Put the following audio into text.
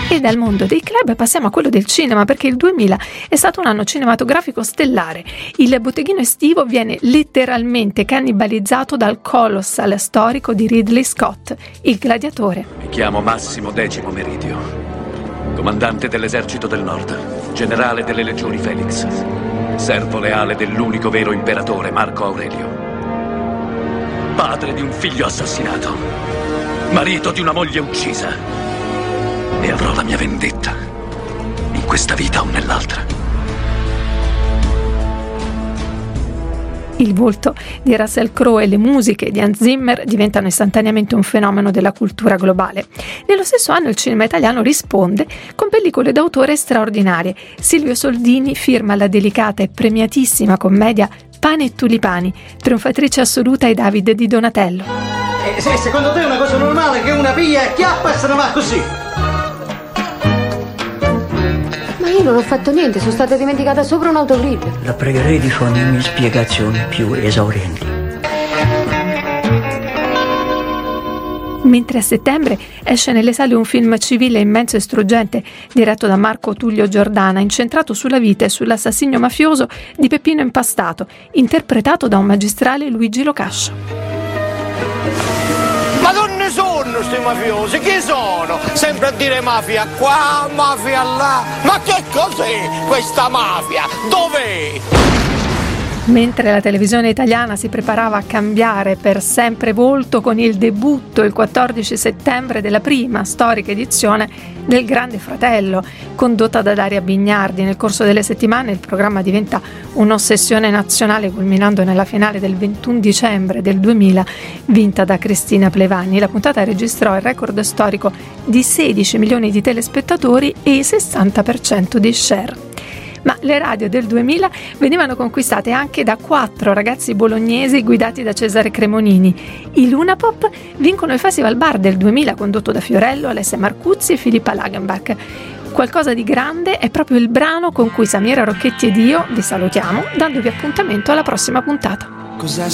E dal mondo dei club passiamo a quello del cinema, perché il 2000 è stato un anno cinematografico stellare. Il botteghino estivo viene letteralmente cannibalizzato dal colossal storico di Ridley Scott, Il Gladiatore. Mi chiamo Massimo Decimo Meridio, comandante dell'esercito del Nord, generale delle legioni Felix, servo leale dell'unico vero imperatore Marco Aurelio, padre di un figlio assassinato, marito di una moglie uccisa. E avrò la mia vendetta, in questa vita o nell'altra. Il volto di Russell Crowe e le musiche di Hans Zimmer diventano istantaneamente un fenomeno della cultura globale. Nello stesso anno il cinema italiano risponde con pellicole d'autore straordinarie. Silvio Soldini firma la delicata e premiatissima commedia Pane e tulipani, trionfatrice assoluta ai David di Donatello. Se secondo te è una cosa normale che una piglia e chiappa e se ne va così? Ma io non ho fatto niente, sono stata dimenticata sopra un autogrill. La pregherei di fornirmi spiegazioni più esaurienti. Mentre a settembre esce nelle sale un film civile immenso e struggente, diretto da Marco Tullio Giordana, incentrato sulla vita e sull'assassinio mafioso di Peppino Impastato, interpretato da un magistrale Luigi Locascio. Ma donne sono sti mafiosi? Chi sono? Sempre a dire mafia qua, mafia là. Ma che cos'è questa mafia? Dov'è? Mentre la televisione italiana si preparava a cambiare per sempre volto con il debutto il 14 settembre della prima storica edizione del Grande Fratello, condotta da Daria Bignardi. Nel corso delle settimane il programma diventa un'ossessione nazionale, culminando nella finale del 21 dicembre del 2000 vinta da Cristina Plevani. La puntata registrò il record storico di 16 milioni di telespettatori e il 60% di share. Ma le radio del 2000 venivano conquistate anche da 4 ragazzi bolognesi guidati da Cesare Cremonini. I Luna Pop vincono il Festival Bar del 2000 condotto da Fiorello, Alessia Marcuzzi e Filippa Lagenbach. Qualcosa di grande è proprio il brano con cui Samira Rocchetti ed io vi salutiamo, dandovi appuntamento alla prossima puntata. Cosa